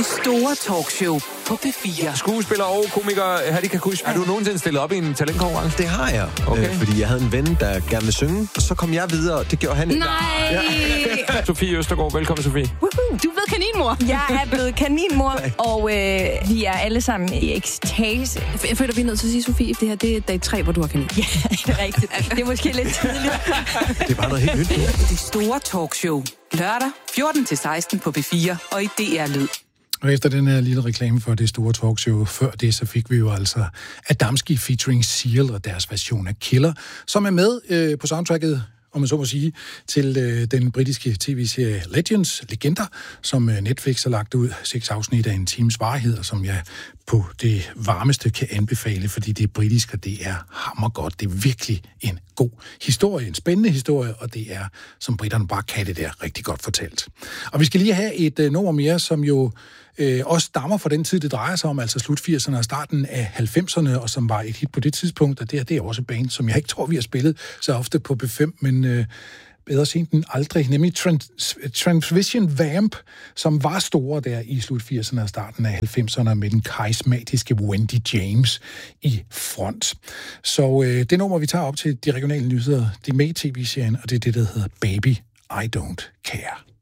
Det store talkshow på P4. Skuespiller og komiker Hattie Kakush. Er du nogensinde stillet op i en talentkonkurrence? Det har jeg, Okay. fordi jeg havde en ven, der gerne ville synge, og så kom jeg videre, og det gjorde han ikke. Nej! Sofie Østergaard, velkommen Sofie. Woohoo! Du er blevet kaninmor. Jeg er blevet kaninmor, og vi er alle sammen i ekstase. Jeg føler, vi er nødt til at sige, Sofie, det her det er dag 3, hvor du har kanin. Ja, det er rigtigt. Det er måske lidt tidligt. Det er bare noget helt nyt nu. Det store talkshow. Lørdag 14-16 på P4 og i DR Lyd. Og efter den her lille reklame for det store talkshow, før det, så fik vi jo altså Adamski featuring Seal og deres version af Killer, som er med på soundtracket, om man så må sige, til den britiske tv-serie Legender, som Netflix har lagt ud 6 afsnit af en times varighed, og som jeg på det varmeste kan anbefale, fordi det er britisk, og det er hammergodt. Det er virkelig en god historie, en spændende historie, og det er, som britterne bare kan det der, rigtig godt fortalt. Og vi skal lige have et nummer mere, som jo også stammer fra den tid, det drejer sig om, altså slut 80'erne og starten af 90'erne, og som var et hit på det tidspunkt, og det er også et band, som jeg ikke tror, vi har spillet så ofte på B5, men bedre sent end aldrig, nemlig Transvision Vamp, som var store der i slut 80'erne og starten af 90'erne med den karismatiske Wendy James i front. Så det nummer, vi tager op til de regionale nyheder, det er med i tv-serien, og det er det, der hedder Baby, I Don't Care.